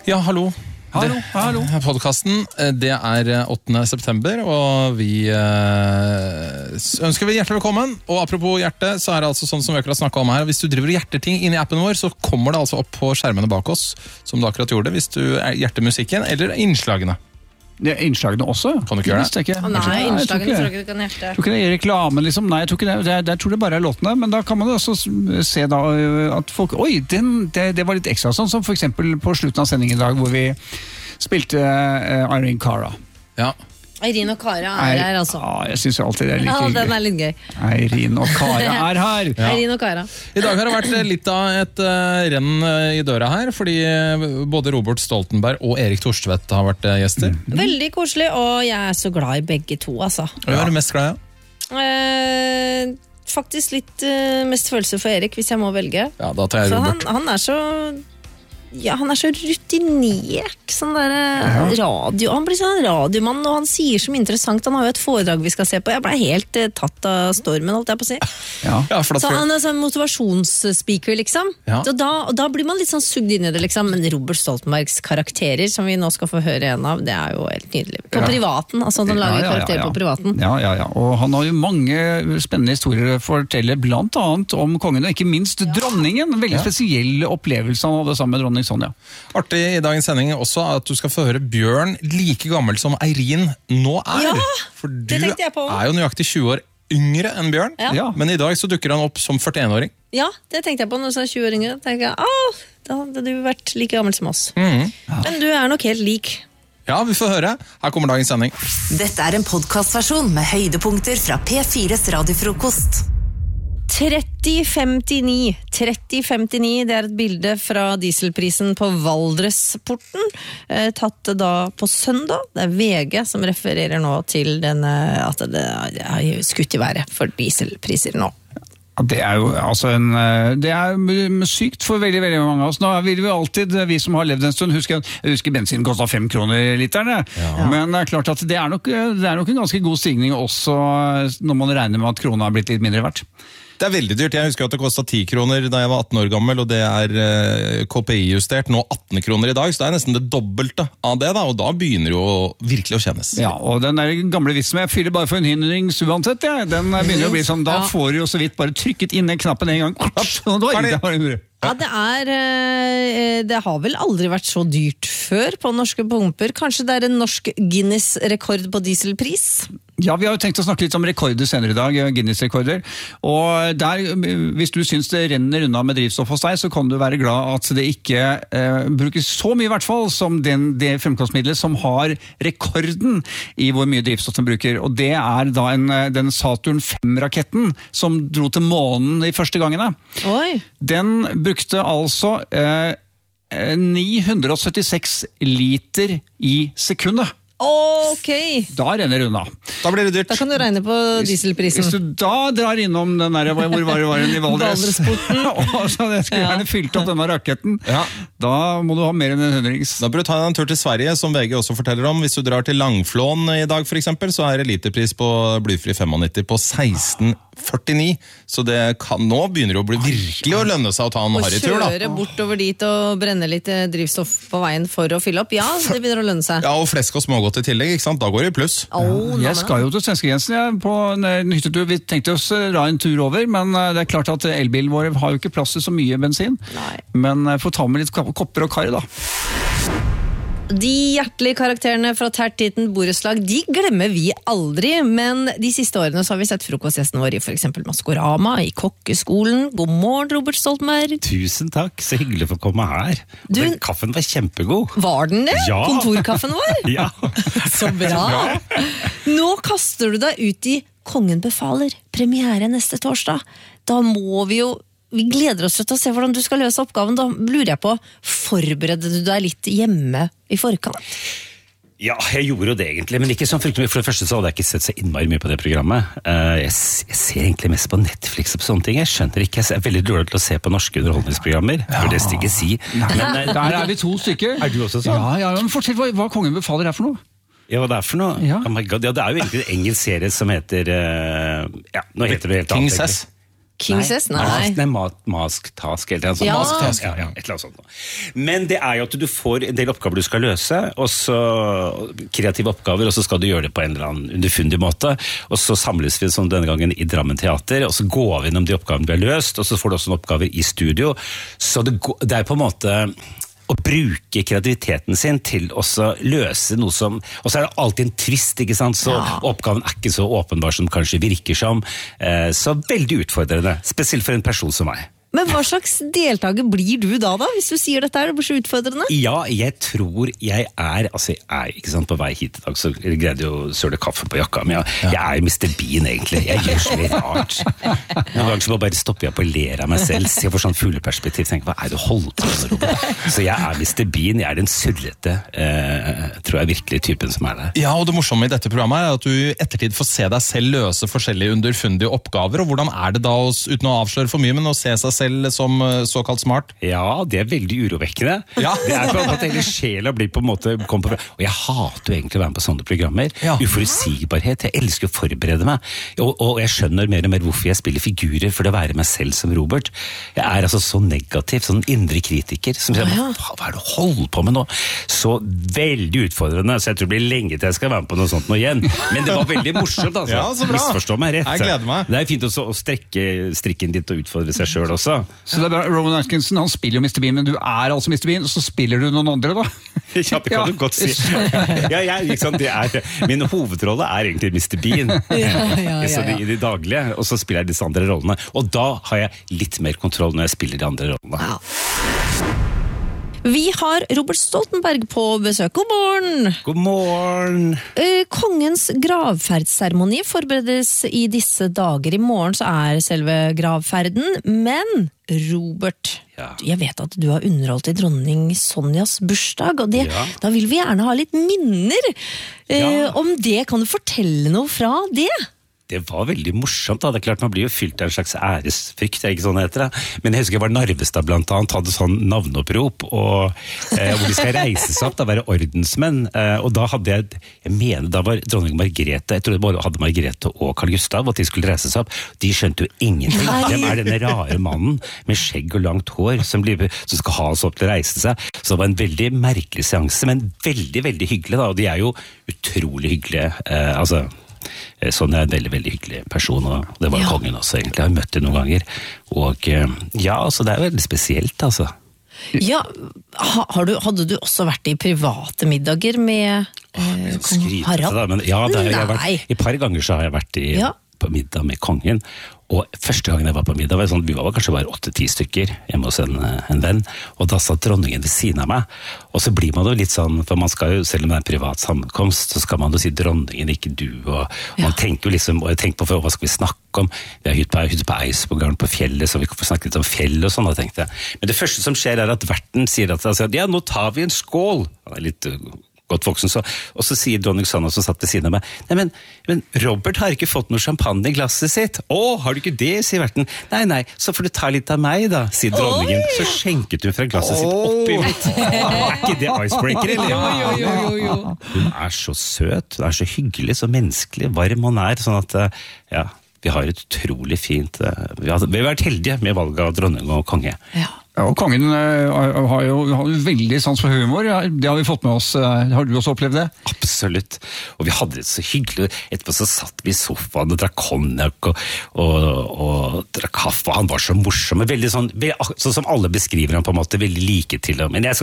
Ja, hallo. Hallo. Podcasten, det 8. september, og vi ønsker vi hjertelig velkommen. Og apropos hjerte, så det altså sånn som vi akkurat snakket om her. Hvis du driver hjerteting inn i appen vår, så kommer det altså opp på skjermene bak oss, som du akkurat gjorde, hvis du hjertemusikken eller innslagene. Det innslagene også? Kan du ikke gjøre det? Nei, innslagene tror jeg ikke du kan hjerte. Jeg tror ikke det reklamen, liksom. Nei, jeg tror ikke det. Jeg tror det bare låtene, men da kan man også se da at folk, det var litt ekstra, sånn som for eksempel på slutten av sendingen i dag, hvor vi spilte Irene Cara. Ja. Irene og Cara her, altså. Ja, jeg synes jo alltid det like hyggelig. Ja, den litt gøy. Irene og Cara her. Ja. Irene og Cara. I dag har det vært litt av et renn i døra her, fordi både Robert Stoltenberg og Erik Thorstvedt har vært gjester. Veldig koselig, og jeg så glad i begge to, altså. Hva du mest glad i? Faktisk litt mest følelse for Erik, hvis jeg må velge. Ja, da tar jeg Robert. Han så rutinert, sånn der radio. Han blir sånn radiomann, og han sier så mye interessant. Han har jo et foredrag vi skal se på. Jeg ble helt tatt av stormen, holdt jeg på å si. Ja, så han sånn motivasjonsspeaker, liksom. Ja. Så da blir man litt sånn sugd inn i det, liksom. Men Robert Stoltenbergs karakterer, som vi nå skal få høre en av, det jo helt nydelig. På privaten, altså han lager karakterer på privaten. Ja. Og han har jo mange spennende historier å fortelle, blant annet om kongen, og ikke minst dronningen. En veldig spesiell opplevelse han hadde sammen med dronning Sonja. Artig i dagens sending også at du skal få høre Bjørn like gammel som Eirin nå Ja, for du det tenkte jeg på. Jo nøyaktig 20 år yngre enn Bjørn, men i dag så dukker han opp som 41-åring. Ja, det tenkte jeg på når du sa 20 år yngre. Da tenkte jeg, da hadde du vært like gammel som oss. Men du nok helt lik. Ja, vi får høre. Her kommer dagens sending. Dette en podcastversjon med høydepunkter fra P4's radiofrokost. 3059, det et bilde fra dieselprisen på Valdresporten, tatt da på søndag. Det VG som refererer nå til at det skutt i været for dieselpriser nå. Det jo altså det sykt for veldig, veldig mange av oss. Nå vil vi alltid, vi som har levd en stund, jeg husker bensin kostet 5 kroner literne, men det klart at det nok en ganske god stigning også når man regner med at krona har blitt litt mindre verdt. Det veldig dyrt. Jeg husker at det kostet 10 kroner da jeg var 18 år gammel, og det KPI-justert nå 18 kroner i dag, så det nesten det dobbelte av det da, og da begynner jo virkelig å kjennes. Ja, og den der gamle vitsen med jeg fyller bare for en hindrings uansett, den begynner å bli sånn, da får du jo så vidt bare trykket inn den knappen en gang. Ja, det har vel aldri vært så dyrt før på norske pumper. Kanskje det en norsk Guinness-rekord på dieselpris? Ja, vi har jo tenkt å snakke litt om rekorder senere i dag, Guinness-rekorder. Og der, hvis du synes det renner unna med drivstoff hos deg, så kan du være glad at det ikke brukes så mye i hvert fall som det fremkomstmiddelet som har rekorden i hvor mye drivstoff den bruker. Og det da den Saturn 5-raketten som dro til månen de første gangene. Oi! Den brukte altså 976 liter i sekundet. Ok. Da renner det unna. Da blir det dyrt. Da kan du regne på dieselprisen. Hvis du da drar innom den der, hvor var den i Valdres? Og så jeg skulle gjerne fylt opp denne raketten. Da må du ha mer enn en hundrings. Da bør du ta en tur til Sverige, som VG også forteller om. Hvis du drar til Langflån i dag for eksempel, så det literpris på blyfri 95 på 16,49. Så det nå begynner det å bli virkelig å lønne seg å ta en harrytur da. Og kjøre bortover dit og brenne litt drivstoff på veien for å fylle opp. Ja, det begynner å lønne seg. Ja, og flesk og smågodt i tillegg, ikke sant? Da går det i pluss. Jeg skal jo til svenskegrensen på en hyttetur. Vi tenkte oss dra en tur over, men det klart at elbilen vår har jo ikke plass til så mye bensin. Nei. Men får ta med litt kopper og kar da. De hjertelige karakterene fra Tertitten Borettslag, de glemmer vi aldri, men de siste årene så har vi sett frokostgjesten vår i for eksempel Maskorama, i kokkeskolen. God morgen, Robert Stoltenberg. Tusen takk, så hyggelig for å komme her. Den kaffen var kjempegod. Var den det? Ja. Kontorkaffen vår? Ja. Så bra. Nå kaster du deg ut i Kongen befaler, premiere neste torsdag. Da må vi gleder oss til å se hvordan du skal løse oppgaven. Da lurer jeg på, forbereder du deg litt hjemme i forkant? Ja, jeg gjorde det egentlig, men ikke sånn fryktelig. For det første så hadde jeg ikke sett så innmari mye på det programmet. Jeg ser egentlig mest på Netflix og på sånne ting. Jeg skjønner ikke, jeg veldig dårlig til å se på norske underholdningsprogrammer. For det skal ikke si. Men, der vi 2 stykker. Du også sånn? Ja, men fortell hva Kongen befaler for noe. Ja, hva det for noe? Ja. Oh my God, ja, det jo egentlig en engelsk serie som heter... ja, nå heter det helt King's Sass. King's S? Nei. Mask Task eller noe sånt. Ja. Mask Task, ja, et eller annet sånt. Men det er jo at du får en del oppgaver du skal løse, og så kreative oppgaver, og så skal du gjøre det på en eller annen underfundig måte, og så samles vi som denne gangen i Drammen Teater, og så går vi gjennom de oppgavene vi har løst, og så får du også noen oppgaver i studio. Så det er på en måte å bruke kreativiteten sin til å løse noe som, og så er det alltid en twist, ikke sant, så oppgaven er ikke så åpenbar som kanskje virker som, så veldig utfordrende, spesielt for en person som meg. Men hva slags deltaker blir du da, hvis du sier dette her, det blir så utfordrende? Ja, jeg tror jeg er, ikke sant, på vei hit i dag, så greide jeg å søle kaffe på jakka, men jeg er Mr. Bean egentlig, jeg gjør så mye rart. Noen ganger så bare stopper jeg på å ler av meg selv, ser for sånn fugleperspektiv, tenker, hva er det du holder på med, Robert? Så jeg er Mr. Bean, jeg er den surrete, tror jeg virkelig typen som er der. Ja, og det morsomme i dette programmet er at du i ettertid får se deg selv løse forskjellige underfundige oppgaver, og hvordan er det da, uten å avsløre for mye, men å se seg selv som såkalt smart? Ja, det er veldig urovekkende. Ja. Det er på en måte hele sjela blir på en måte og jeg hater jo egentlig å være med på sånne programmer. Ja. Uforutsigbarhet, jeg elsker å forberede meg. Og jeg skjønner mer og mer hvorfor jeg spiller figurer for å være meg selv som Robert. Jeg er altså så negativ, sånn indre kritiker, som sier, hva er det du holder på med nå? Så veldig utfordrende, så jeg tror det blir lenge til jeg skal være med på noe sånt nå igjen. Men det var veldig morsomt, altså. Ja, så bra. Misforstå meg rett. Jeg gleder meg. Det er fint å strekke strikken ditt og utfordre seg selv også. Så det er bra, Rowan Atkinson, han spiller jo Mr. Bean, men du er altså Mr. Bean, og så spiller du noen andre da? Ja, det kan du godt si. Min hovedrolle er egentlig Mr. Bean. Så i de daglige, og så spiller jeg disse andre rollene. Og da har jeg litt mer kontroll når jeg spiller de andre rollene. Vi har Robert Stoltenberg på besøk. God morgen! God morgen! Kongens gravferdsseremoni forberedes i disse dager. I morgen så er selve gravferden, men Robert, jeg vet at du har underholdt i dronning Sonjas bursdag, og da vil vi gjerne ha litt minner om det. Kan du fortelle noe fra det? Det var veldig morsomt da, det er klart man blir jo fylt av en slags æresfrykt, ikke sånn heter det. Men jeg husker jeg var Narvestad blant annet, hadde sånn navneopprop, og hvor de skal reise seg opp, da være ordensmenn, og da hadde jeg mener da var dronning Margrethe, jeg tror det bare hadde Margrethe og Carl Gustav, at de skulle reise seg opp, de skjønte jo ingenting. Hvem er denne rare mannen med skjegg og langt hår som skal ha oss opp til å reise seg? Så det var en veldig merkelig seanse, men veldig, veldig hyggelig da, og de er jo utrolig hyggelige, Sånn er en veldig, veldig hyggelig person, og det var kongen også egentlig, jeg har møtt det noen ganger, og så det er veldig spespesielt, altså. Ja, hadde du også vært i private middager med kong Harald? Men, i par ganger så har jeg vært på middag med kongen, og første gangen jeg var på middag, vi var kanskje bare 8-10 stykker hjemme hos en venn, og da satt dronningen ved siden av meg, og så blir man jo litt sånn, for man skal jo, selv om det er en privat sammenkomst, så skal man jo si dronningen, ikke du, og man tenker jo liksom, og jeg tenker på hva skal vi snakke om, vi har hytte på Eidsvåggarden på fjellet, så vi kan få snakke litt om fjell og sånn, da tenkte jeg. Men det første som skjer er at verten sier at nå tar vi en skål, han er litt godt voksen, og så sier dronning Sonja som satt ved siden av meg, nei, men Robert har ikke fått noe champagne i glasset sitt. Har du ikke det, sier verten. Nei, så får du ta litt av meg da, sier dronningen. Så skjenket hun fra glasset sitt oppi mitt. Er ikke det icebreaker, eller? Jo. Hun er så søt, hun er så hyggelig, så menneskelig, varm hun er, sånn at, vi har et utrolig fint, vi har vært heldige med valget av dronning og konge. Ja, og kongen har jo veldig sans for humor, det har vi fått med oss. Har du også opplevd det? Absolutt, og vi hadde det så hyggelig. Etterpå så satt vi i sofaen og drakk konjakk og drakk kaffe, og han var så morsom, veldig sånn som alle beskriver han på en måte, veldig like til ham. Men jeg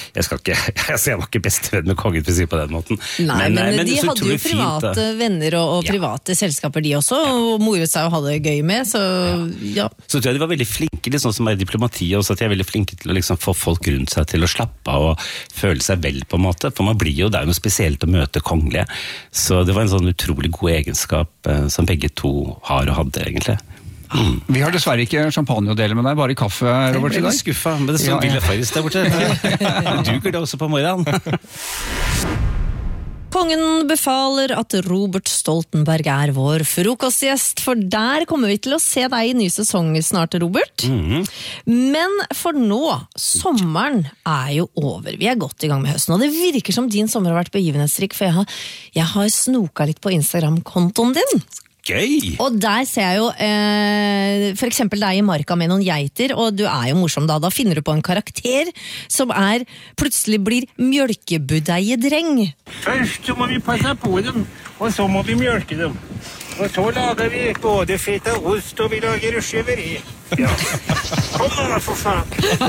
var ikke bestevenn med kongen, for å si på den måten. Nei, men de hadde jo private venner og private selskaper de også, og moret seg og hadde det gøy med, så Så tror jeg de var veldig flinke, litt sånn som er diplomati også, at de er veldig flinke til å liksom få folk rundt seg til å slappe av og føle seg vel på en måte, for man blir jo, det er jo noe spesielt å møte kongelige, så det var en sånn utrolig god egenskap som begge to har og hadde egentlig. Vi har dessverre ikke champagne å dele med deg, bare kaffe, Robert, i dag. Jeg ble skuffet, men det står Villa Farris der borte. Du duker det også på morgenen. Kongen befaler at Robert Stoltenberg er vår frokostgjest, for der kommer vi til å se deg i ny sesong snart, Robert. Men for nå, sommeren er jo over. Vi er godt i gang med høsten, og det virker som din sommer har vært begivenhetsrik, for jeg har snoka litt på Instagram-kontoen din. Gøy! Og der ser jeg jo for eksempel deg i marka med noen geiter, og du er jo morsom da. Da finner du på en karakter som plutselig blir mjølkebudeie-dreng. Først så må vi passe på dem, og så må vi mjølke dem. Og så lager vi både fett og ost, og vi lager skjeveri. Ja. Kom da, for faen!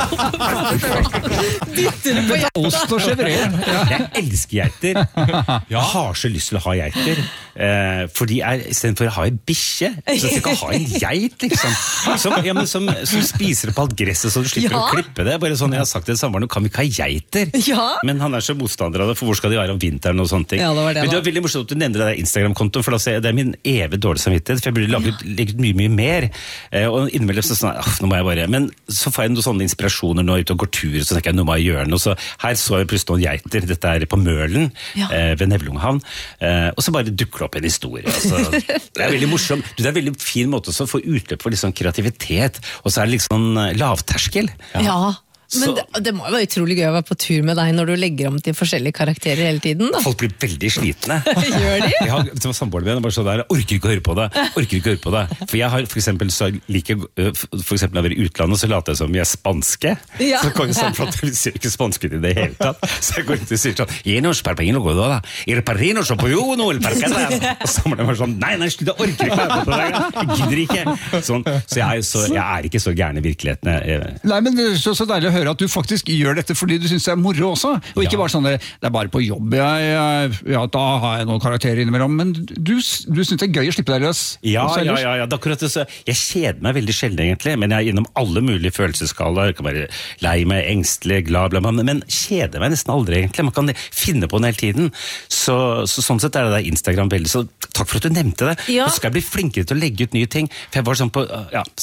Ost og chevre. Jeg elsker geiter. Jeg har så lyst til å ha geiter. Fordi i stedet for å ha en bikkje, så skal jeg ikke ha en geit, liksom. Som spiser på alt gresset, så du slipper å klippe det. Bare sånn, jeg har sagt til samboeren, kan vi ikke ha geiter? Ja. Men han så motstander av det, for hvor skal de være om vinteren og sånne ting. Ja, det var det, men det var veldig morsomt at du nevner det Instagram-kontoen, for det er min evig dårlig samvittighet, for jeg burde legget mye mer. Og innimellom sånn, nå må jeg bare, men så får jeg noen sånne inspirasjoner nå ut og går tur, så tenker jeg, nå må jeg gjøre noe, så her så jeg plutselig noen geiter, dette på Mølen, ved Nevlunghavn, og så bare dukker det opp en historie, altså, det veldig morsomt, det en veldig fin måte å få utløp for litt sånn kreativitet, og så det litt sånn lavterskel. Ja. Men det må jo være utrolig gøy å være på tur med deg når du legger om til forskjellige karakterer hele tiden, da. Folk blir veldig slitne. Gjør de? Det var samboeren min, bare så der, orker ikke å høre på det. For jeg har for eksempel, så liker for eksempel å være i utlandet, så later jeg som jeg spanske. Ja. Så kan jeg sånn, for at vi ser ikke spansk ut i det hele tatt. Så jeg går ut og sier sånn, «Llenos parpaino gododa, el parrino so pojuno, el parcada». Og samboeren var sånn, nei, slutt, jeg orker ikke å høre på det. Jeg gidder ikke. Sånn, så jeg ikke så gæren i virkeligheten. Nei, men det så deilig å høre at du faktisk gjør dette fordi du synes det moro også, og ikke bare sånn det bare på jobb, da har jeg noen karakterer innimellom, men du synes det gøy å slippe deg løs. Ja, det akkurat det, så jeg kjeder meg veldig sjelden egentlig, men jeg gjennom alle mulige følelsesskaler, jeg kan være lei meg, engstelig, glad, men kjeder meg nesten aldri egentlig, man kan finne på den hele tiden, så sånn sett det der Instagram veldig, så takk for at du nevnte det, og så skal jeg bli flinkere til å legge ut nye ting, for jeg var sånn på,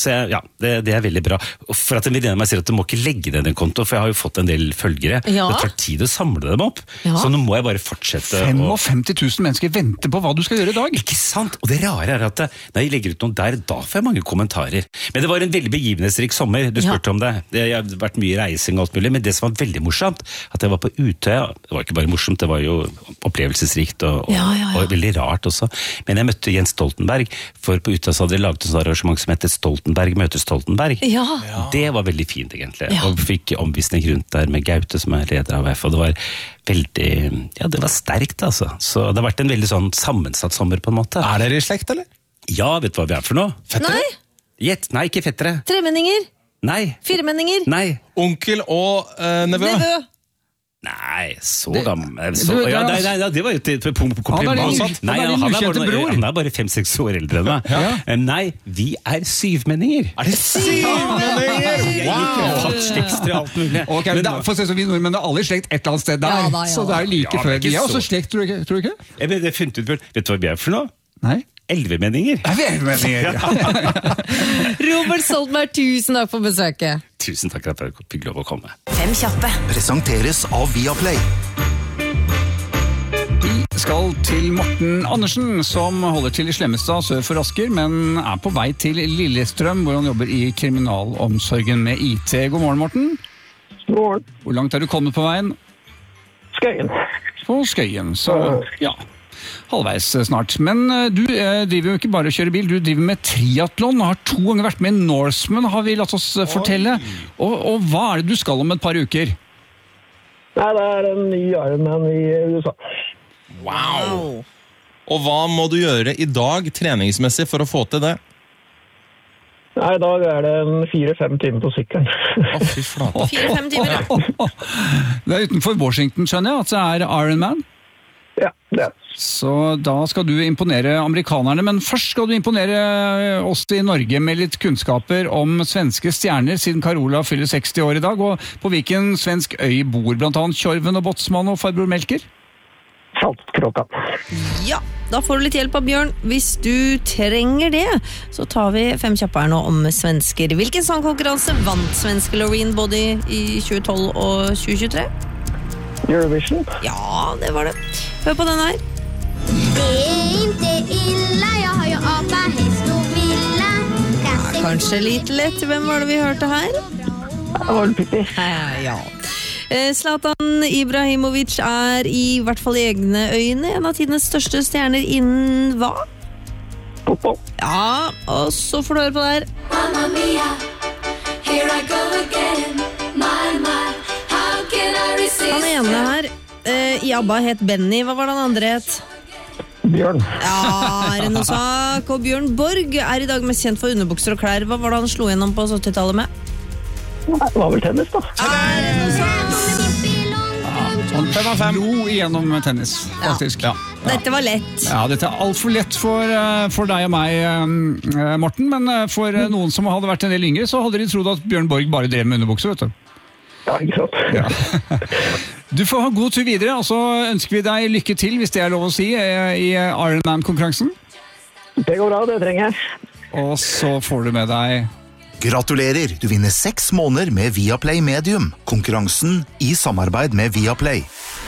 det veldig bra, og for at en venninne av meg sier at du må ikke legge den konto, for jeg har jo fått en del følgere. Det tar tid å samle dem opp. Så nå må jeg bare fortsette. 55 000 mennesker venter på hva du skal gjøre i dag. Ikke sant? Og det rare at når jeg legger ut noen der, da får jeg mange kommentarer. Men det var en veldig begivenhetsrik sommer. Du spurte om det. Jeg har vært mye reising og alt mulig, men det som var veldig morsomt, at jeg var på Utøya, det var ikke bare morsomt, det var jo opplevelsesrikt og veldig rart også. Men jeg møtte Jens Stoltenberg, for på Utøya så hadde de laget et arrangement som heter Stoltenberg møter Stoltenberg. Det var veldig fint egentlig. Og fikk omvisning rundt der med Gaute som leder av VF, og det var veldig, det var sterkt altså. Så det har vært en veldig sånn sammensatt sommer på en måte. Dere i slekt, eller? Ja, vet du hva vi for noe? Fettere? Nei, ikke fettere. Tremenninger? Nei. Firemenninger? Nei. Onkel og nevø? Nei, så gammel. Nei, det var jo til kompliment. Nei, han bare 5-6 år eldre enn meg. Nei, vi syvmenninger. Det syvmenninger? Wow! Slektstre, alt mulig. Ok, men for å si så vi nordmenn alle i slekt et eller annet sted der, så det like før. Vi også slekt, tror du ikke? Jeg ble funnet ut før. Vet du hva vi for noe? Nei. 11-menninger. Robert Stoltenberg, tusen takk for besøket. Tusen takk for at jeg fikk lov å komme. 5 kjappe. Presenteres av Viaplay. Vi skal til Morten Andersen, som holder til i Slemmestad sør for Asker, men på vei til Lillestrøm, hvor han jobber i kriminalomsorgen med IT. God morgen, Morten. God morgen. Hvor langt du kommet på veien? Skøyen. På Skøyen, så halvveis snart. Men du driver jo ikke bare å kjøre bil, du driver med triathlon, har 2 ganger vært med i Norseman, har vi latt oss fortelle. Og hva det du skal om et par uker? Nei, det en ny Ironman i USA. Wow! Og hva må du gjøre i dag treningsmessig for å få til det? Nei, i dag det 4-5 timer på sykkelen. Fy flate. 4-5 timer, Det utenfor Washington, skjønner jeg, at det Ironman? Ja, det Så da skal du imponere amerikanerne, men først skal du imponere oss i Norge med litt kunnskaper om svenske stjerner, siden Carola fyller 60 år i dag, og på hvilken svensk øy bor blant annet Tjorven og Botsman og farbror Melker? Saltkråka. Ja, da får du litt hjelp av Bjørn. Hvis du trenger det, så tar vi 5 kjappe her nå om svensker. Hvilken sangkonkurranse vant svenske Loreen både i 2012 og 2023? Eurovision? Ja, det var det. Hør på den her. Det inte illa, jag har ju apa, häst och villa. Kanskje litt lett. Hvem var det vi hørte her? Det var Pippi. Ja. Zlatan Ibrahimovic i hvert fall i egne øyne en av tidenes største stjerner innen hva? Fotball. Ja, og så får du høre på det her. Mamma Mia, here I go again. My, how can I resist? Han ene her i ABBA het Benny. Hva var det han andre het? Bjørn. Ja, er det noe sak? Og Bjørn Borg er i dag mest kjent for underbukser og klær. Hva var det han slo gjennom på 70-tallet med? Det var vel tennis, da. Er det noe sak? Han slo igjennom tennis, faktisk. Ja. Dette var lett. Ja, dette er alt for lett for deg og meg, Morten, men for noen som hadde vært en del yngre, så hadde de trodd at Bjørn Borg bare drev med underbukser, vet du. Ja, ikke sant. Ja. Du får ha god tur videre, og så ønsker vi deg lykke til, hvis det er lov å si, i Ironman-konkurransen. Det går bra, det trenger jeg. Og så får du med deg... Gratulerer, du vinner 6 måneder med Viaplay Medium. Konkurransen i samarbeid med Viaplay.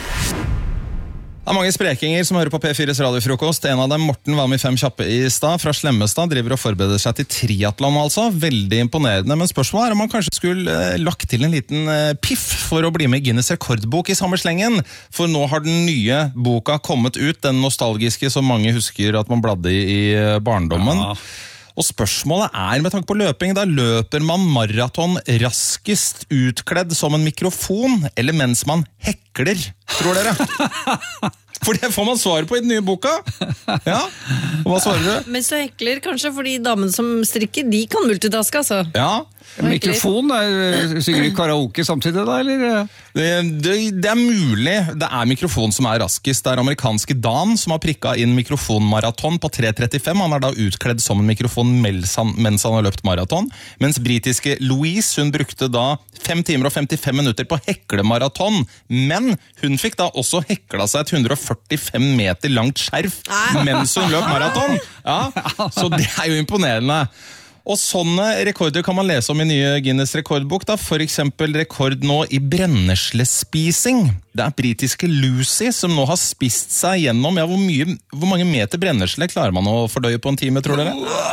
Det er mange sprekinger som hører på P4s radiofrokost. En av dem, Morten, var med 5 kjappe i stad, fra Slemmestad, driver og forbereder seg til triathlon altså. Veldig imponerende, men spørsmålet er om man kanskje skulle lagt til en liten piff for å bli med i Guinness rekordbok i samme slengen. For nå har den nye boka kommet ut, den nostalgiske som mange husker at man bladde i barndommen. Ja. Og spørsmålet er, med tanke på løping, da løper man maraton raskest utkledd som en mikrofon, eller mens man hekler, tror dere? For det får man svar på i den nye boka. Ja, hva svarer du? Mens du hekler, kanskje, fordi damene som strikker, de kan multitaske, altså. Ja. Mikrofon, synger du karaoke samtidig da, eller? Det er mulig. Det er mikrofon som er raskest. Det er amerikanske Dan som har prikket inn mikrofonmaraton på 3.35. Han er da utkledd som en mikrofon mens han har løpt maraton. Mens britiske Louise, hun brukte da 5 timer og 55 minutter på heklemaraton. Men hun fikk da også hekla seg et 145 meter langt skjerf mens hun løp maraton. Ja, så det er jo imponerende. Og sånne rekorder kan man lese om i nye Guinness rekordbok. Da. For eksempel rekord nå i brenneslespising. Det er britiske Lucy som nå har spist seg gjennom, ja, hvor mange meter brennesle klarer man å fordøye på en time, tror dere?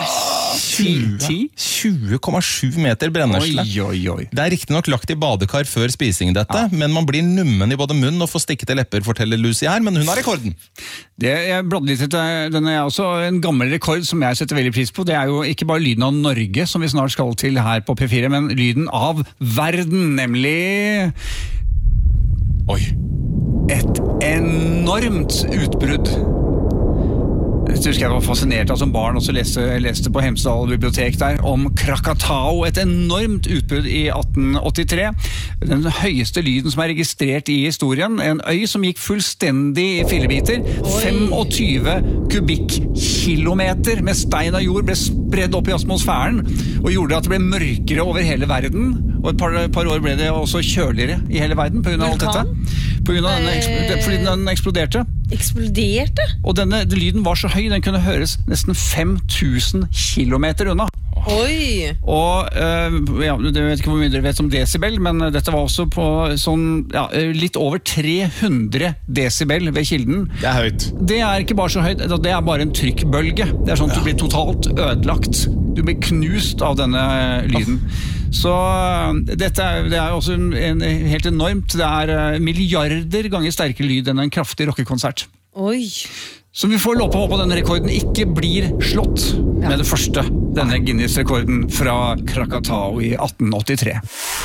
20,7 meter brennesle. Oi. Det er riktig nok lagt i badekar før spising dette, men man blir nummen i både munn og får stikkete lepper, forteller Lucy her, men hun har rekorden. Jeg bladde litt etter, den er også en gammel rekord som jeg setter veldig pris på. Det er jo ikke bare lyden av Norge som vi snart skal til her på P4, men lyden av verden, nemlig... Oi. Et enormt utbrudd. Jeg husker jeg var fascinert av som barn, og så leste på Hemsedal bibliotek der om Krakatau, et enormt utbrudd i 1883. Den høyeste lyden som er registrert i historien, en øy som gikk fullstendig i fillebiter. 25 kubikkilometer med stein og jord ble spredd opp i atmosfæren, og gjorde at det ble mørkere over hele verden. Og et par år ble det også kjøligere i hele verden på grunn av alt dette. Fordi den eksploderte. Eksploderte? Og denne lyden var så høy, den kunne høres nesten 5000 kilometer unna. Oi! Og jeg vet ikke hvor mye dere vet om decibel, men dette var også på sånn, litt over 300 decibel ved kilden. Det er høyt. Det er ikke bare så høyt, det er bare en trykkbølge. Det er sånn at du blir totalt ødelagt. Du blir knust av denne lyden. Så det er også helt enormt. Det er milliarder ganger sterkere lyd enn en kraftig rockekonsert. Oi! Så vi får låpe håpe at denne rekorden ikke blir slått med det første. Denne Guinness-rekorden fra Krakatau i 1883.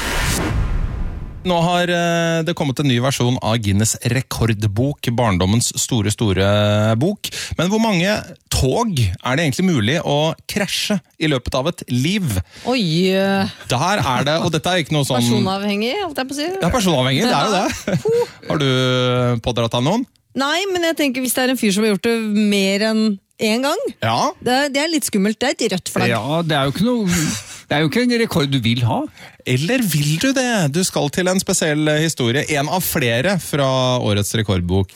Nå har det kommet en ny versjon av Guinness rekordbok, barndommens store bok. Men hvor mange tog er det egentlig mulig å krasje i løpet av et liv? Oi! Der er det, og dette er ikke noe sånn... Personavhengig, holdt jeg på å si. Ja, personavhengig, det er jo det. Har du pådratt av noen? Nei, men jeg tenker hvis det er en fyr som har gjort det mer enn en gang, det er litt skummelt, det er et rødt flagg. Ja, det er jo ikke en rekord du vil ha. Eller vil du det? Du skal til en spesiell historie, en av flere fra årets rekordbok.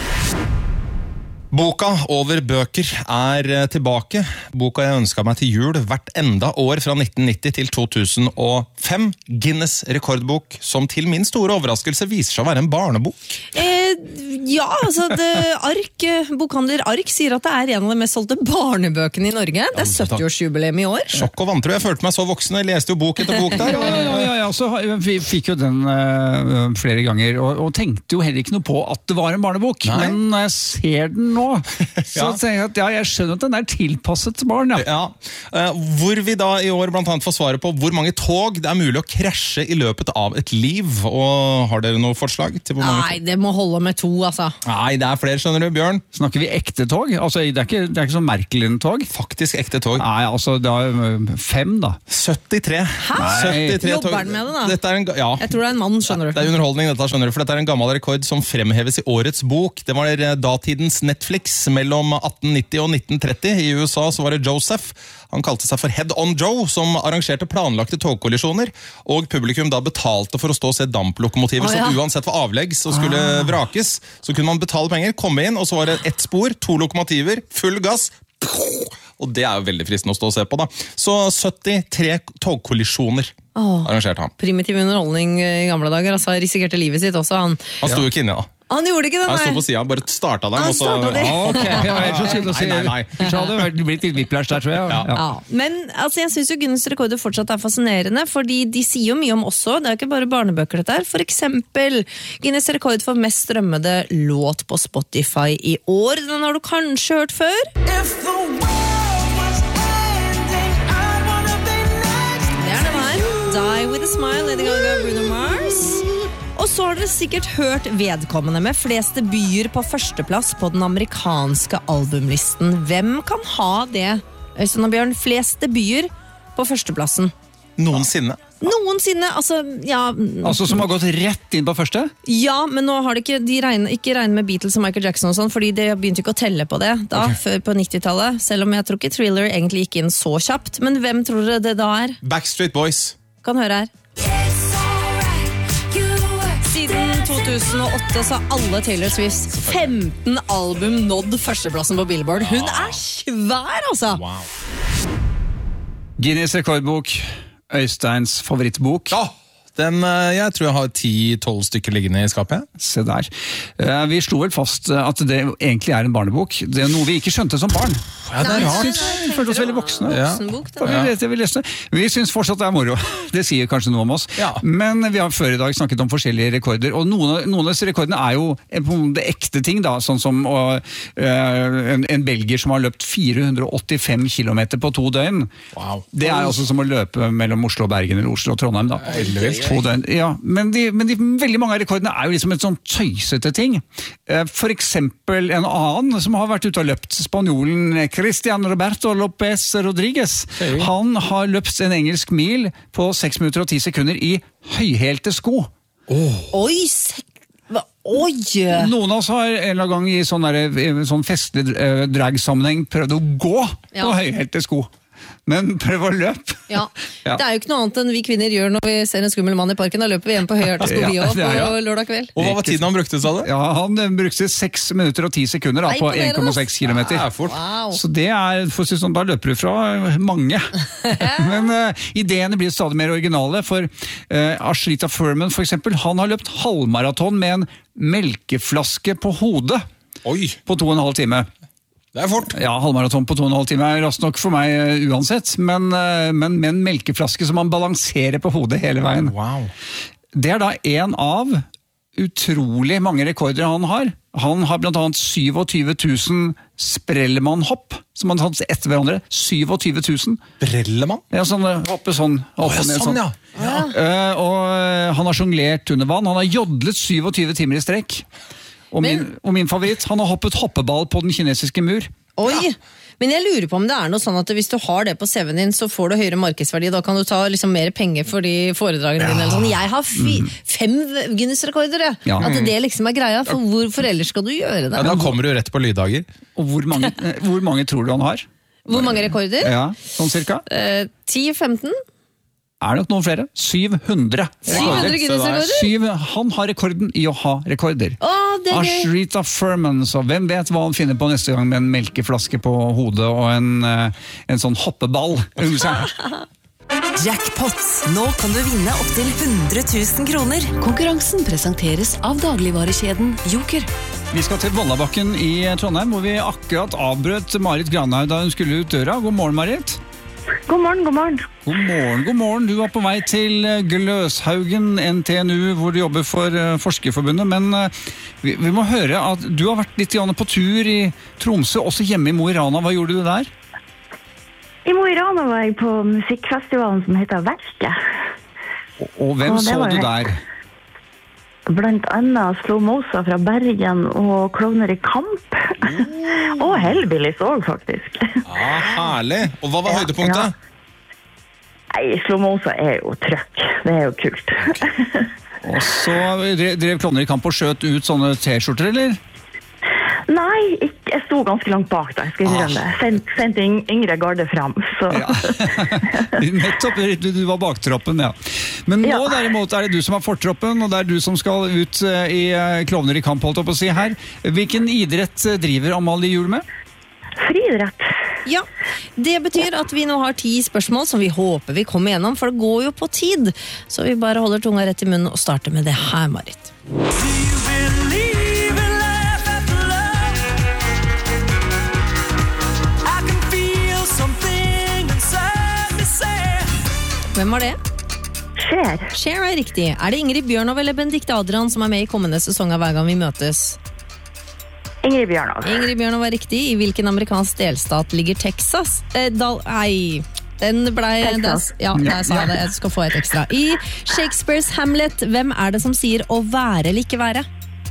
Boka over bøker er tilbake. Boka jeg ønsket meg til jul hvert enda år fra 1990 til 2005. Guinness rekordbok, som til min store overraskelse viser seg å være en barnebok. Ja, altså bokhandler Ark sier at det er en av de mest solgte barnebøkene i Norge. Det er 70-årsjubileum i år. Sjokk og vantro, jeg følte meg så voksen, jeg leste jo bok etter bok der. Ja, så vi fikk jo den flere ganger, og tenkte jo heller ikke noe på at det var en barnebok. Nei. Men når jeg ser den nå, så tenker jeg at jeg skjønner at den er tilpasset barn. Hvor vi da i år blant annet får svare på hvor mange tog det er mulig å krasje i løpet av et liv. Og har dere noe forslag til hvor mange? Nei, det må holde med 2, altså. Nei, det er flere, skjønner du, Bjørn. Snakker vi ekte tog? Altså, det er ikke sånn merkelig tog? Faktisk ekte tog. Nei, altså, det er 5 da. 73. Hæ? 73 Jobber den med det da? Dette er Jeg tror det er en mann, skjønner du. Det er underholdning dette, skjønner du, for dette er en gammel rekord som fremheves i årets bok. Det var datidens Netflix mellom 1890 og 1930. I USA så var det Joseph. Han kalte seg for Head on Joe, som arrangerte planlagte togkollisjoner, og publikum da betalte for å stå og se damplokomotiver som uansett var avleggs og skulle vrakes. Så kunne man betale penger, komme inn, og så var det 1 spor, 2 lokomotiver, full gass, og det er jo veldig fristende å stå og se på da. Så 73 togkollisjoner arrangerte han. Primitiv underholdning i gamle dager, altså risikerte livet sitt også. Han sto jo ikke inne da. Han gjorde ikke det, nei. Han sto på siden, bare startet dem. Han startet dem. Så hadde det blitt litt whiplash der, tror jeg. Ja. Men altså, jeg synes jo Guinness rekorder fortsatt er fascinerende, fordi de sier jo mye om også, det er ikke bare barnebøker dette her. For eksempel, Guinness rekord for mest strømmede låt på Spotify i år. Den har du kanskje hørt før? Det er den her. Die with a smile, Lady Gaga, Bruno Mars. Og så har dere sikkert hørt vedkommende med flest debuter på førsteplass på den amerikanske albumlisten. Hvem kan ha det, Øystein og Bjørn? Flest debuter på førsteplassen. Noensinne. Noensinne, altså, ja. Altså som har gått rett inn på første? Ja, men nå har de ikke regnet med Beatles og Michael Jackson og sånn, fordi de begynte ikke å telle på det da, før på 90-tallet. Selv om jeg tror ikke Thriller egentlig gikk inn så kjapt. Men hvem tror dere det da er? Backstreet Boys. Kan høre her. Siden 2008 så har alle Taylor Swifts 15 album nådd førsteplassen på Billboard. Hun er svær, altså! Wow. Guinness rekordbok, Øysteins favorittbok. Ja! Jeg tror jeg har 10-12 stykker liggende i skapet. Se der. Vi slo vel fast at det egentlig er en barnebok. Det er noe vi ikke skjønte som barn. Ja, det er rart. Vi følte oss veldig voksne. Voksenbok, Vi synes fortsatt det er moro. Det sier kanskje noe om oss. Ja. Men vi har før i dag snakket om forskjellige rekorder, og noen av disse rekordene er jo det ekte ting, da, sånn som en belgier som har løpt 485 kilometer på 2 døgn. Wow. Det er altså som å løpe mellom Oslo og Bergen eller Oslo og Trondheim, da. Ja, men veldig mange av rekordene er jo liksom et sånn tøysete ting. For eksempel en annen som har vært ute og løpt, spanjolen Cristian Roberto Lopez Rodriguez. Han har løpt en engelsk mil på 6 minutter og 10 sekunder i høyhælte sko. Oi, Noen av oss har en eller annen gang i sånn festlig drag-sammenheng prøvd å gå på høyhælte sko. Men prøv å løpe. Ja. Det er jo ikke noe annet enn vi kvinner gjør når vi ser en skummel mann i parken. Da løper vi hjem på høyhælte sko på lørdag kveld. Og hva var tiden han brukte, sa du? Ja, han brukte 6 minutter og 10 sekunder da, på 1,6 kilometer. Wow. Så det er, for å si sånn, da løper du fra mange. Men ideene blir stadig mer originale, for Ashrita Furman for eksempel, han har løpt halvmaraton med en melkeflaske på hodet. Oi. På 2,5 timer. Det er fort. Ja, halvmaraton på 2,5 timer er raskt nok for meg uansett, men med en melkeflaske som man balanserer på hodet hele veien. Wow. Det er da en av utrolig mange rekorder han har. Han har blant annet 27 000 Sprellemann-hopp, som han har tatt etter hverandre. 27 000. Brellemann? Ja, hoppe sånn. Ja. Og han har jonglert under vann. Han har jodlet 27 timer i strekk. Og min favoritt, han har hoppet hoppeball på den kinesiske mur. Oi, men jeg lurer på om det er noe sånn at hvis du har det på CV-en din, så får du høyere markedsverdi, da kan du ta liksom mer penger for de foredragene dine. Eller sånn. Jeg har 5 Guinness-rekorder, at det liksom er greia, for hvorfor ellers skal du gjøre det? Ja, da kommer du rett på lyddager. Og hvor mange tror du han har? Hvor mange rekorder? Ja, sånn cirka? 10-15? Er det nok noen flere? 700. 700 Guinness-rekorder? Han har rekorden i å ha rekorder. Det er gøy. Ashrita Furman, så hvem vet hva han finner på neste gang med en melkeflaske på hodet og en sånn hoppeball. Jackpot. Nå kan du vinne opp til 100 000 kroner. Konkurransen presenteres av dagligvarekjeden Joker. Vi skal til Vollabakken i Trondheim, hvor vi akkurat avbrøt Marit Granhaug da hun skulle ut døra. God morgen, Marit. God morgen, god morgen. God morgen, god morgen. Du var på vei til Gløshaugen, NTNU, hvor du jobber for Forskerforbundet. Men vi må høre at du har vært litt på tur i Tromsø, også hjemme i Mo i Rana. Hva gjorde du der? I Mo i Rana var jeg på musikkfestivalen som heter Verket. Og hvem så du der? Blant annet Slowmosa fra Bergen og Klovner i Kamp. Og Hellbillies også, faktisk. Herlig! Og hva var høydepunktet? Nei, Slowmosa jo trøkk. Det jo kult. Og så drev Klovner i Kamp og skjøt ut sånne t-skjorter, eller? Nei, jeg sto ganske langt bak da, skal jeg innrømme det. Sendte Yngre Garde fram, så... Nettopp, du var baktroppen, ja. Men nå derimot det du som har fortroppen, og det du som skal ut i Klovner i Kamp, holdt opp å si her. Hvilken idrett driver Amalie Juel med? Friidrett. Ja, det betyr at vi nå har 10 spørsmål som vi håper vi kommer gjennom, for det går jo på tid. Så vi bare holder tunga rett i munnen og starter med det her, Marit. Hvem var det? Cher riktig. Det Ingrid Bjørnov eller Benedikte Adrian som med i kommende sesong av Hver gang vi møtes? Ingrid Bjørnov. Ingrid Bjørnov riktig. I hvilken amerikansk delstat ligger Texas? Den ble... Texas. Der sa jeg det. Jeg skal få et ekstra. I Shakespeares Hamlet, hvem det som sier å være eller ikke være?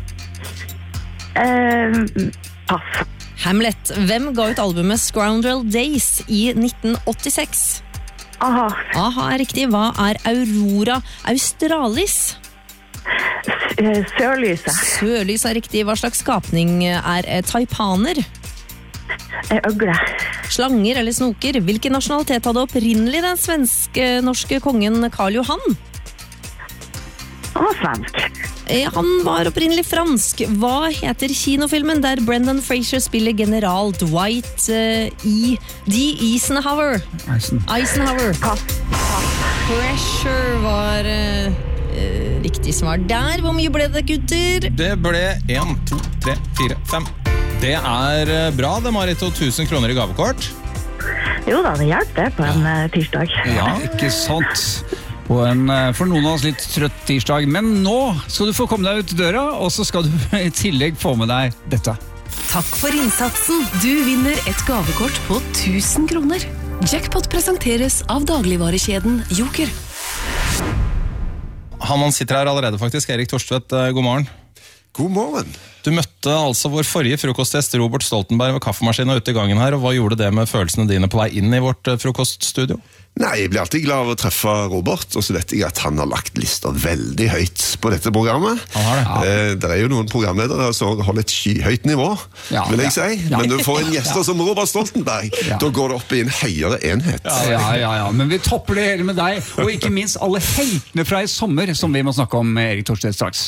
Pass. Hamlet. Hvem ga ut albumet Scoundrel Days i 1986? Aha riktig. Hva Aurora Australis? Sørlyset. Sørlys riktig. Hva slags skapning taipaner? Øgle. Slanger eller snoker? Hvilken nasjonalitet hadde opprinnelig den svenske-norske kongen Karl Johan? Han var svensk. Han var opprinnelig fransk. Hva heter kinofilmen der Brendan Fraser spiller general Dwight Eisenhower? Eisenhower. Pressure var riktig svar der. Hvor mye ble det, gutter? Det ble 1, 2, 3, 4, 5. Det bra det, Marit, og 1000 kroner i gavekort. Jo da, det hjelper det på en tirsdag. Ja, ikke sant. På for noen av oss litt trøtt tirsdag. Men nå skal du få komme deg ut døra, og så skal du i tillegg få med deg dette. Takk for innsatsen. Du vinner et gavekort på 1000 kroner. Jackpot presenteres av dagligvarekjeden Joker. Han sitter her allerede faktisk. Erik Torstvedt, god morgen. God morgen. Du møtte altså vår forrige frokostgjest Robert Stoltenberg ved kaffemaskinen ute i gangen her, og hva gjorde det med følelsene dine på vei inn i vårt frokoststudio? Nei, jeg blir alltid glad av å treffe Robert, og så vet jeg at han har lagt lister veldig høyt på dette programmet. Det jo noen programledere som holder et skyhøyt nivå, vil jeg si. Men du får en gjester som Robert Stoltenberg, da går det opp i en høyere enhet. Ja, men vi topper det hele med deg, og ikke minst alle heltene fra i sommer, som vi må snakke om med Erik Torstvedt straks.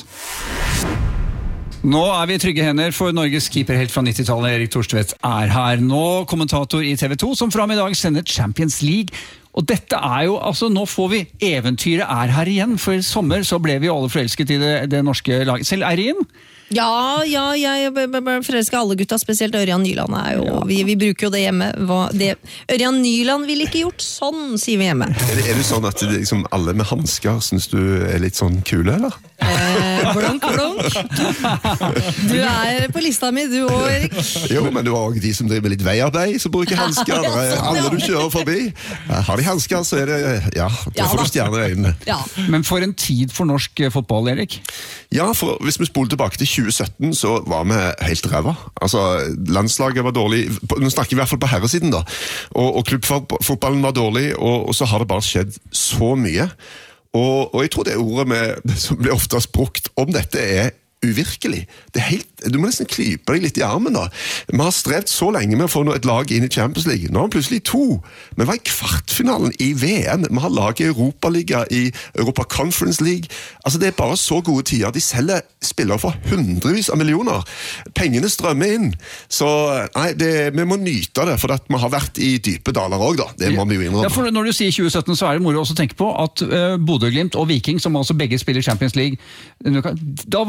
Nå vi i trygge hender, for Norges keeperhelt fra 90-tallet, Erik Torstvedt, her. Nå kommentator i TV 2, som fra i dag sender Champions League. Og dette jo, altså nå får vi eventyret her igjen, for i sommer så ble vi alle forelsket i det norske laget. Selv Eirin? Ja, jeg forelsker alle gutta, spesielt Ørjan Nyland jo, vi bruker jo det hjemme. Ørjan Nyland ville ikke gjort sånn, sier vi hjemme. Det sånn at liksom, alle med handsker synes du litt sånn kule, eller? Blunk. Du på lista mi, du også, Erik. Jo, men du har også de som driver litt veiarbeid, som bruker handsker. Alle du kjører forbi. Har de handsker, så det, da får du stjerner i øynene. Ja. Men for en tid for norsk fotball, Erik? Ja, for hvis vi spoler tilbake til 2017, så var vi helt ræva. Altså, landslaget var dårlig, nå snakker vi i hvert fall på herresiden da, og klubbfotballen var dårlig, og så har det bare skjedd så mye. Og jeg tror det ordet som blir oftest brukt om dette uvirkelig. Du må nesten klype deg litt i armen da. Vi har strevd så lenge med å få et lag inn i Champions League. Nå har vi plutselig 2. Vi var i kvartfinalen i VM. Vi har laget i Europaliga, i Europa Conference League. Altså det bare så gode tider. De selger spillere for hundrevis av millioner. Pengene strømmer inn. Så nei, vi må nyte det, for at vi har vært i dype daler også da. Det må vi jo innrømme. Ja, for når du sier 2017, så det moro også å tenke på at Bodø Glimt og Viking, som også begge spiller Champions League, da var de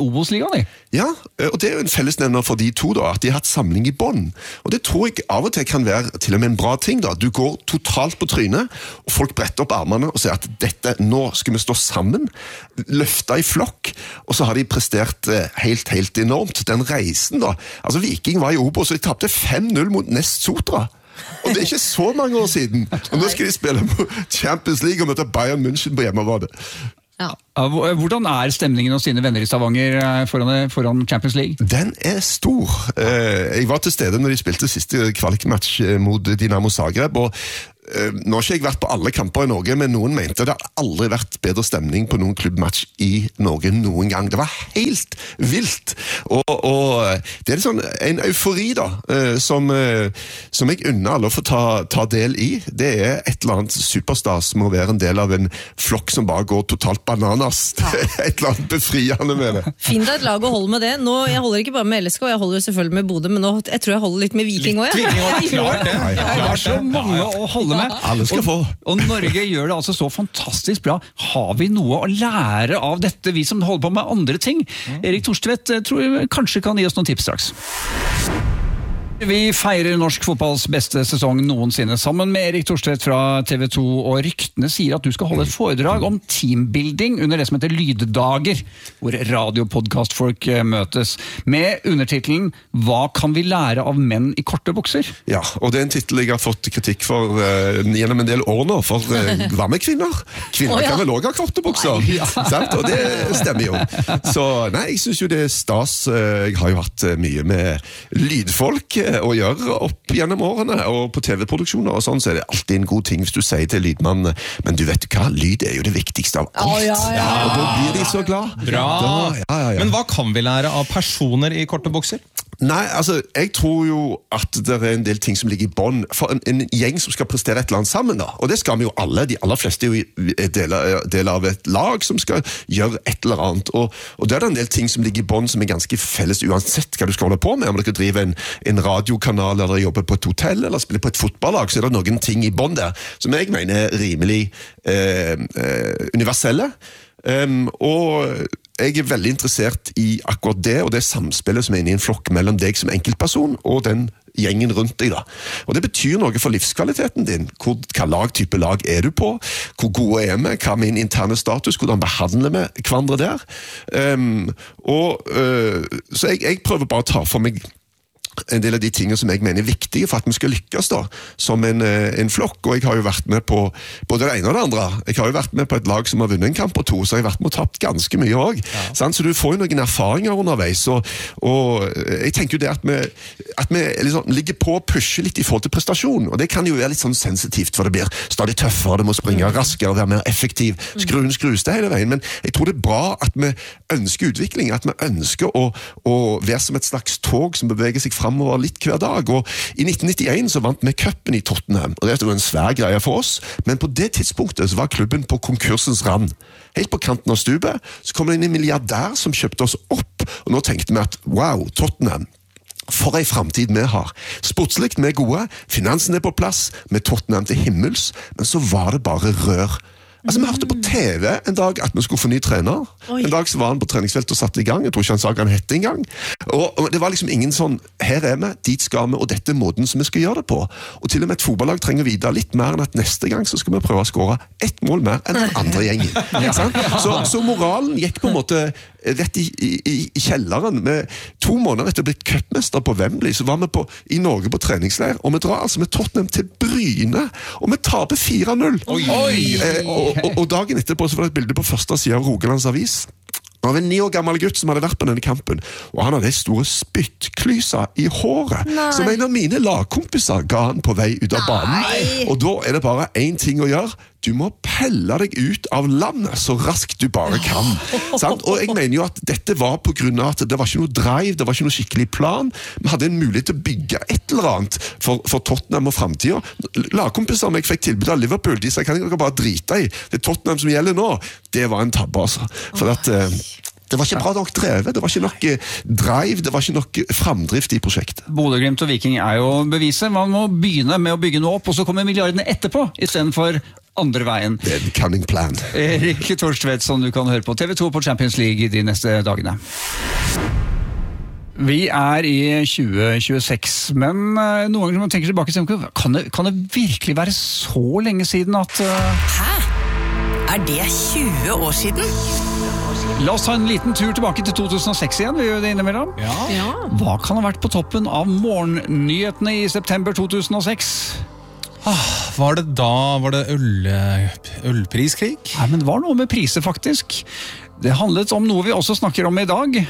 Obos-ligaen, Ja, og det jo en fellesnevner for de to da, at de har hatt samling i bånd. Og det tror jeg av og til kan være til og med en bra ting da. Du går totalt på trynet, og folk bretter opp armene og sier at nå skal vi stå sammen, løfte i flokk, og så har de prestert helt enormt. Den reisen da, altså Viking var i Obos, og de tapte 5-0 mot Nest Sotra. Og det ikke så mange år siden. Og nå skal de spille på Champions League og møte Bayern München på hjemmebane. Ja. Hvordan stemningen hos sine venner i Stavanger foran Champions League? Den stor. Jeg var til stede når de spilte siste kvalikmatch mot Dinamo Zagreb, og nå har ikke jeg vært på alle kamper i Norge, men noen mente det har aldri vært bedre stemning på noen klubbmatch i Norge noen gang. Det var helt vilt. Og det sånn en eufori da, som jeg unner alle å få ta del i. Det et eller annet superstas med å være en del av en flokk som bare går totalt bananas. Det et eller annet befriende med det. Finn deg et lag og hold med det. Nå, jeg holder ikke bare med LSK, jeg holder selvfølgelig med Bodø, men nå, jeg tror jeg holder litt med Viking også. Jeg har så mange å holde med. Alle skal få. Og Norge gjør det altså så fantastisk bra. Har vi noe å lære av dette, vi som holder på med andre ting? Erik Thorstvedt tror jeg kanskje kan gi oss noen tips straks. Vi feirer norsk fotballs beste sesong noensinne sammen med Erik Thorstvedt fra TV 2, og ryktene sier at du skal holde et foredrag om teambuilding under det som heter Lyddager, hvor radiopodcastfolk møtes, med undertitelen «Hva kan vi lære av menn i korte bukser?» Ja, og det en titel jeg har fått kritikk for gjennom en del år nå, for hva med kvinner? Kvinner kan vel også ha korte bukser, sant? Og det stemmer jo. Så nei, jeg synes jo det stas. Jeg har jo hatt mye med lydfolk å gjøre opp gjennom årene, og på TV-produksjoner og sånn, så det alltid en god ting hvis du sier til lydmannen, men du vet hva, lyd jo det viktigste av alt. Og da blir de så glad. Bra. Men hva kan vi lære av personer i korte bukser? Nei, altså, jeg tror jo at det en del ting som ligger i bånd for en gjeng som skal prestere et eller annet sammen da, og det skal vi jo alle, de aller fleste jo del av et lag som skal gjøre et eller annet, og det en del ting som ligger i bånd som ganske felles uansett hva du skal holde på med, om dere driver en radiokanal, eller jobber på et hotell, eller spiller på et fotballag, så det noen ting i bånd der, som jeg mener rimelig universelle, og jeg veldig interessert i akkurat det, og det samspillet som inne i en flokk mellom deg som enkeltperson og den gjengen rundt deg da. Og det betyr noe for livskvaliteten din. Hva type lag du på? Hvor gode vi? Hva er min interne status? Hvordan behandler vi hverandre der? Så jeg prøver bare å ta for meg en del av de tingene som jeg mener viktige for at vi skal lykkes da, som en flokk, og jeg har jo vært med på både det ene og det andre. Jeg har jo vært med på et lag som har vunnet en kamp og to, så jeg har vært med og tapt ganske mye også. Så du får jo noen erfaringer underveis, og jeg tenker jo det at vi liksom ligger på og pusher litt i forhold til prestasjon, og det kan jo være litt sånn sensitivt, for det blir stadig tøffere, det må springe raskere, være mer effektiv, skruen skrus det hele veien, men jeg tror det bra at vi ønsker utvikling, at vi ønsker å være som et slags tog som beveger seg fremover litt hver dag, og i 1991 så vant vi cupen i Tottenham, og det var en svær greie for oss, men på det tidspunktet så var klubben på konkursens rand. Helt på kanten av stupet, så kom det inn en milliardær som kjøpte oss opp, og nå tenkte vi at wow, Tottenham, for en fremtid vi har. Sportslikt vi gode, finansen på plass, med Tottenham til himmels, men så var det bare rør. Altså, vi hørte på TV en dag at vi skulle få ny trener. En dag så var han på treningsfeltet og satt i gang. Jeg tror ikke han sa hva han hette en gang. Og det var liksom ingen sånn, her vi, dit skal vi, og dette måten som vi skal gjøre det på. Og til og med et fotballag trenger å vite litt mer enn at neste gang så skal vi prøve å skåre ett mål mer enn den andre gjengen. Så moralen gikk på en måte rett i kjelleren. Med 2 måneder etter å bli cupmester på Wembley, så var vi i Norge på treningsleir, og vi drar altså med Tottenham til Bryne, og vi taper 4-0. Og dagen etterpå så var det et bilde på første siden av Rogalands Avis av en 9 år gammel gutt som hadde vært på denne kampen, og han hadde store spyttklyser i håret, som en av mine lagkompiser ga han på vei ut av banen. Og da det bare en ting å gjøre, du må pelle deg ut av landet så raskt du bare kan. Sant? Og jeg mener jo at dette var på grunn av at det var ikke noe drive, det var ikke noe skikkelig plan. Vi hadde en mulighet til å bygge et eller annet for Tottenham og fremtiden. Lagkompiser som jeg fikk tilbud av Liverpool, de sa, kan dere bare drite i? Det Tottenham som gjelder nå, det var en tabbe, altså. For at det var ikke bra nok drevet, det var ikke nok drive, det var ikke nok framdrift i prosjektet. Bodø Glimt og Viking jo beviset. Man må begynne med å bygge noe opp, og så kommer milliardene etterpå, i stedet for andre veien. Det en cunning plan. Erik Thorstvedt, som du kan høre på TV 2 på Champions League de neste dagene. Vi i 2026, men noen ganger man tenker tilbake, kan det virkelig være så lenge siden at... Hæ? Det 20 år siden? La oss ta en liten tur tilbake til 2006 igjen, vi gjør det innimellom. Ja. Hva kan ha vært på toppen av morgennyhetene i september 2006? Var det ølpriskrig? Nei, men det var noe med priser faktisk. Det handlet om noe vi også snakker om i dag.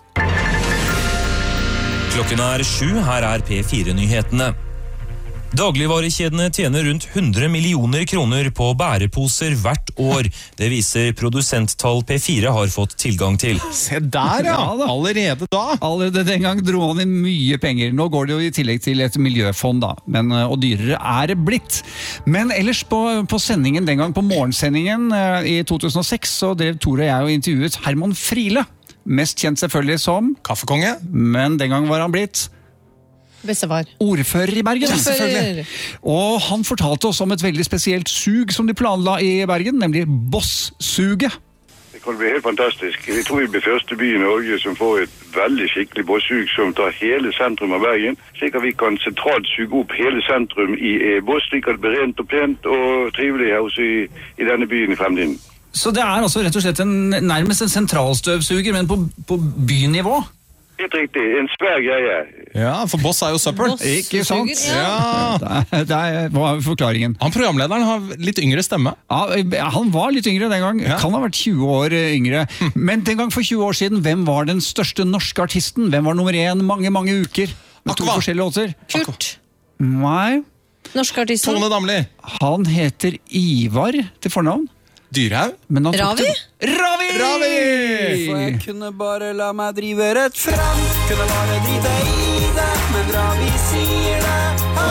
Klokken 7, her P4-nyhetene. Dagligvarekjedene tjener rundt 100 millioner kroner på bæreposer hvert år. Det viser produsenttall P4 har fått tilgang til. Se der, ja! Allerede da! Allerede den gang dro han inn mye penger. Nå går det jo i tillegg til et miljøfond, da. Og dyrere det blitt. Men ellers på sendingen, den gang på morgensendingen i 2006, så drev Tore og jeg og intervjuet Herman Friele. Mest kjent selvfølgelig som Kaffekonge. Men den gang var han blitt Bestefar. Ordfører i Bergen. Selvfølgelig. Og han fortalte oss om et veldig spesielt sug som de planla i Bergen, nemlig Boss-suget. Det kan bli helt fantastisk. Jeg tror vi blir første by i Norge som får et veldig skikkelig Boss-sug som tar hele sentrum av Bergen, slik at vi kan sentralt suge opp hele sentrum i Boss, slik at det blir rent og pent og trivelig her også i denne byen i fremtiden. Så det altså rett og slett nærmest en sentralstøvsuger, men på bynivå? Helt riktig, en svær greie. Ja, for Boss jo søppel. Ikke sant? Ja. Det var forklaringen. Han programlederen har litt yngre stemme. Ja, han var litt yngre den gang. Kan ha vært 20 år yngre. Men den gang for 20 år siden, hvem var den største norske artisten? Hvem var nummer 1 mange uker? Med 2 forskjellige låter. Kurt. Nei. Norske artisten. Tone Damli. Han heter Ivar til fornavn. Dyrhaug? Ravi? Ravi! For jeg kunne bare la meg drive rett frem, kunne bare drite i det, men Ravi sier det.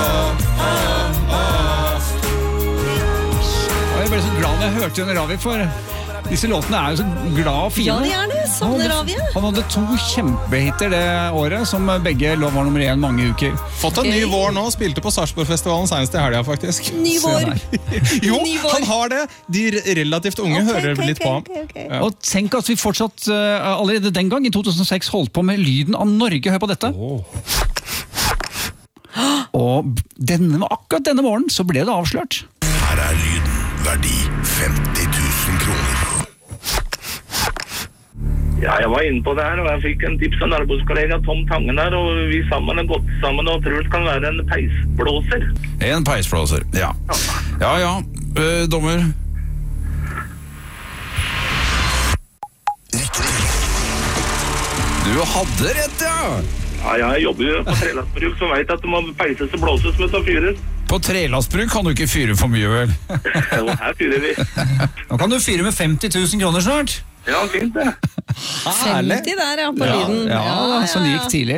Jeg ble så glad når jeg hørte Ravi, for disse låtene jo så glad og fine. Ja, de det. Savner Ravi. Han hadde 2 kjempehiter det året, som begge var nummer 1 mange uker. Fått en ny vår nå, spilte på Sarpsborgfestivalen senest i helgen faktisk. Ny vår. Jo, han har det. De relativt unge hører litt på ham. Ja. Og tenk at vi fortsatt, allerede den gang, i 2006, holdt på med lyden av Norge. Hør på dette. Og akkurat denne morgenen så ble det avslørt. Her lyden, verdi 50 000 kroner. Ja, jeg var inne på det her, og jeg fikk en tips av nærbodskollega Tom Tangen der, og vi sammen har gått sammen og tror det kan være en peisblåser. En peisblåser, ja. Ja, dommer. Du hadde rett, ja! Ja, jeg jobber jo på trelastbruk, så vet jeg at det må peises og blåses med å fyres. På trelastbruk kan du ikke fyre for mye, vel? Jo, her fyrer vi. Nå kan du fyre med 50 000 kroner snart. Ja, fint det. 50 der, på lyden. Ja, som gikk tidlig.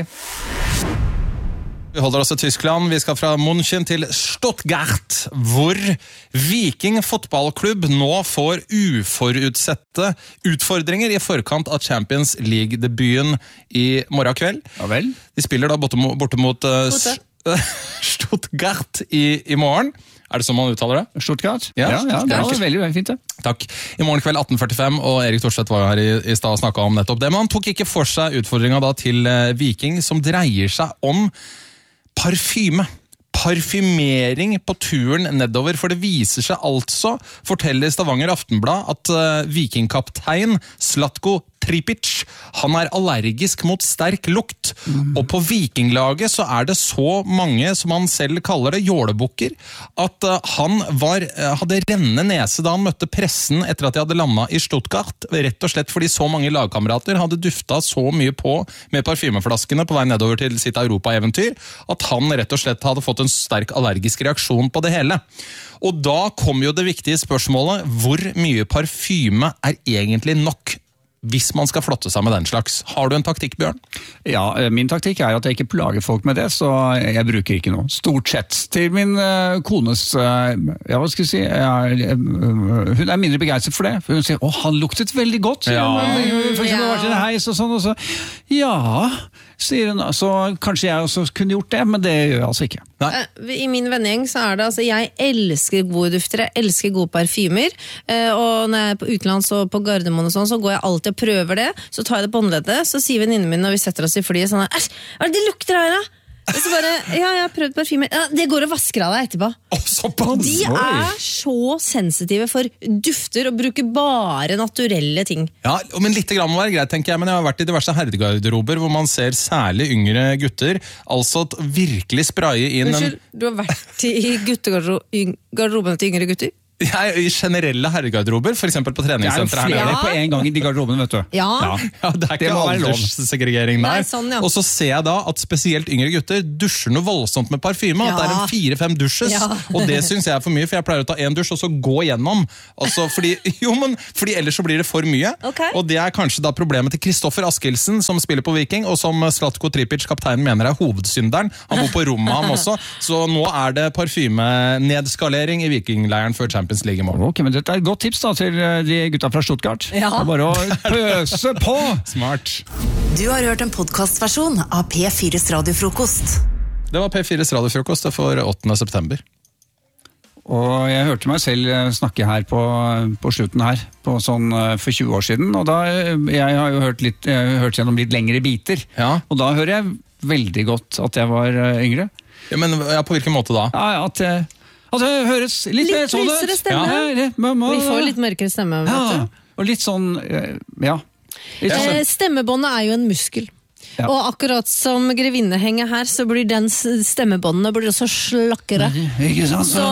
Vi holder oss i Tyskland. Vi skal fra München til Stuttgart, hvor Viking fotballklubb nå får uforutsette utfordringer i forkant av Champions League-debuten i morgen kveld. Ja vel. De spiller da borte mot Stuttgart i morgen. Det sånn man uttaler det? Stuttgart? Ja, det var veldig fint det. Takk. I morgen kveld 18:45, og Erik Thorstvedt var jo her i sted og snakket om nettopp det, men han tok ikke for seg utfordringen da til Viking, som dreier seg om parfyme. Parfymering på turen nedover, for det viser seg altså, forteller Stavanger Aftenblad, at vikingkaptein Zlatko Tripic, han allergisk mot sterk lukt. Og på vikinglaget så det så mange, som han selv kaller det, jålebukker, at han hadde rennende nese da han møtte pressen etter at de hadde landet i Stuttgart, rett og slett fordi så mange lagkamerater hadde duftet så mye på med parfymeflaskene på vei nedover til sitt Europa-eventyr, at han rett og slett hadde fått en sterk allergisk reaksjon på det hele. Og da kom jo det viktige spørsmålet, hvor mye parfyme egentlig nok hvis man skal flotte seg med den slags? Har du en taktikk, Bjørn? Ja, min taktikk at jeg ikke plager folk med det, så jeg bruker ikke noe. Stort sett. Til min kones, ja, hva skal jeg si, hun mindre begeistret for det. For hun sier, han luktet veldig godt. Ja. For eksempel, vært i en heis og sånn, og så, ja, sier hun. Så kanskje jeg også kunne gjort det, men det gjør jeg altså ikke. I min vennegjeng så det altså, jeg elsker gode dufter, jeg elsker gode parfymer, og når jeg på utenlands og på Gardermoen og sånn, så går jeg alltid og prøver det, så tar jeg det på håndleddet, så sier venninnen min når vi setter oss i flyet sånn, æsj, hva det lukter her da? Og så bare, ja, jeg har prøvd parfymer. Ja, det går og vasker av deg etterpå. Og de så sensitive for dufter og bruker bare naturelle ting. Ja, men litt grann må være greit, tenker jeg. Men jeg har vært i diverse herregarderober hvor man ser særlig yngre gutter altså virkelig spraye inn Unnskyld, du har vært i guttegarderoben til yngre gutter? I generelle herregarderober, for eksempel på treningssenteret her nede. Det flere på en gang i de garderobene, vet du. Ja. Det ikke alderssegregering der. Nei, sånn, ja. Og så ser jeg da at spesielt yngre gutter dusjer noe voldsomt med parfyme, at det en 4-5 dusjes, og det synes jeg for mye, for jeg pleier å ta en dusj og så gå gjennom. Altså, fordi ellers så blir det for mye, og det kanskje da problemet til Kristoffer Askildsen, som spiller på Viking, og som Zlatko Tripic, kapteinen, mener hovedsynderen. Han bor på rommet ham også, så nå det parfymenedskalering i Vikingleiren før Champions League i morgen. Ok, men dette et godt tips da til de gutta fra Stuttgart. Det bare å pøse på! Smart. Du har hørt en podcastversjon av P4s radiofrokost. Det var P4s radiofrokost for 8. september. Og jeg hørte meg selv snakke her på slutten her, på sånn for 20 år siden, og da, jeg har jo hørt gjennom litt lengre biter, og da hører jeg veldig godt at jeg var yngre. Ja, men på hvilken måte da? Ja, at det høres litt mer sånn ut. Lysere stemme. Vi får litt mørkere stemme. Og litt sånn, Stemmebåndet jo en muskel. Ja. Og akkurat som grevinnehenget her, så blir den stemmebåndene blir også slakkere. Ikke sant? Så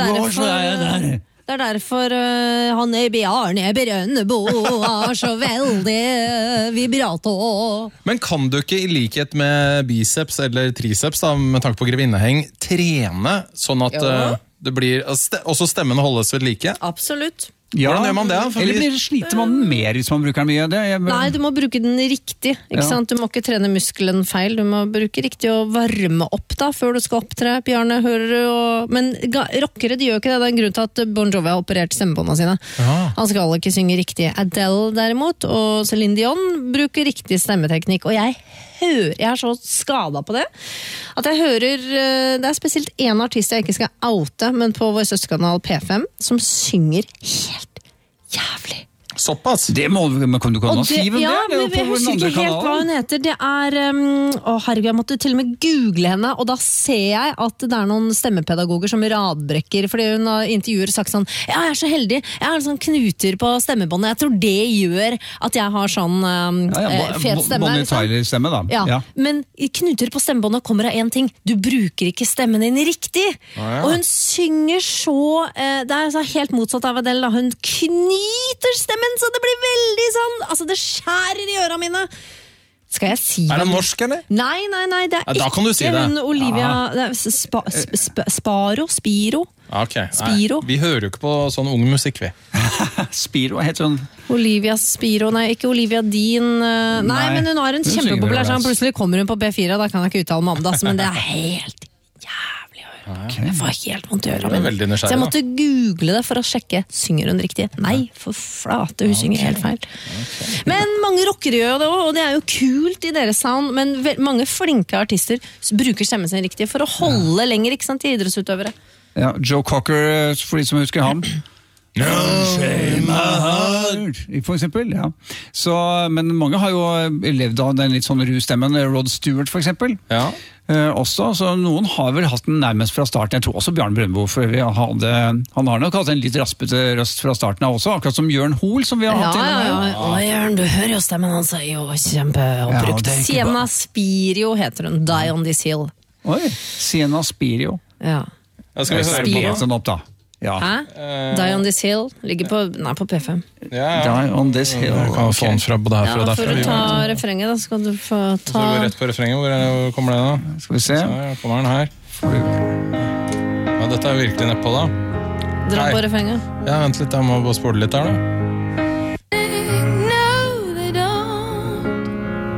det derfor han Bjarne Brønnbo så veldig vibrato. Men kan du ikke i likhet med biceps eller triceps da, med tanke på grevinneheng, trene sånn at det blir, også stemmene holdes ved like? Absolutt. Hvordan gjør man det? Eller sliter man mer hvis man bruker den mye? Nei, du må bruke den riktig, ikke sant? Du må ikke trene muskelen feil, du må bruke riktig og varme opp da, før du skal opptre, Bjarne, hører du? Men rockere, de gjør ikke det, det en grunn til at Bon Jovi har operert stemmebåndene sine. Han skal ikke synge riktig. Adele derimot, og Celine Dion bruker riktig stemmeteknikk, og jeg så skadet på det, at jeg hører, det spesielt en artist jeg ikke skal oute, men på vår søsterkanal P5, som synger helt jævlig. Såpass? Det kan du si hvem det? Men jeg husker ikke helt hva hun heter. Det herregud, jeg måtte til og med google henne, og da ser jeg at det noen stemmepedagoger som radbrekker, fordi hun har intervjuer sagt sånn, ja, jeg så heldig, jeg har sånn knuter på stemmebåndet, jeg tror det gjør at jeg har sånn fet stemme. Bonnie Tyler-stemme da. Ja, men knuter på stemmebåndet kommer av en ting, du bruker ikke stemmen din riktig. Og hun synger så, det så helt motsatt av Adele, da. Hun knyter stemmen så det blir veldig sånn, altså det skjærer i ørene mine. Skal jeg si det norsk, eller? Nei, det da kan du si det. Hun Olivia, Spiro. Okay. Spiro. Vi hører jo ikke på sånn ung musikk, vi. Spiro heter hun. Olivia Spiro, nei, ikke Olivia Dean. Nei, men hun har en kjempepopulær sånn, plutselig kommer hun på B4, da kan jeg ikke uttale meg om det, men det helt jævlig å høre. Jeg får helt vondt i ørene. Så jeg måtte google det for å sjekke, synger hun riktig? Nei, for flate, hun synger helt feil. Men mange rockere gjør det også, og det jo kult i deres sound, men mange flinke artister bruker stemmen sin riktig for å holde lenger, ikke sant, til idrettsutøvere. Ja, Joe Cocker, for de som husker ham. No shame my heart, for eksempel, ja. Så, men mange har jo levd av den litt sånn rustemmen, Rod Stewart for eksempel. Ja. Også, så noen har vel hatt den nærmest fra starten. Jeg tror også Bjarne Brøndbo, for han har nok hatt en litt raspete røst fra starten av også, akkurat som Jørn Hoel, som vi har hatt innom. Ja, Jørn, du hører jo stemmen hans jo kjempeoppbrukt. Sienna Spirio heter hun, Die on this hill. Oi, Sienna Spirio. Ja. Skal vi høre den opp da? Ja. Die on this hill ligger på P5. Die on this hill. Kan få den fra både herfra og derfra. For å ta refrenget da, skal du få ta... Så gå rett på refrenget, hvor kommer det da? Skal vi se. Så kommer den her. Ja, dette virkelig nedpå da. Dra på refrenget. Ja, vent litt, jeg må bare spole litt her da.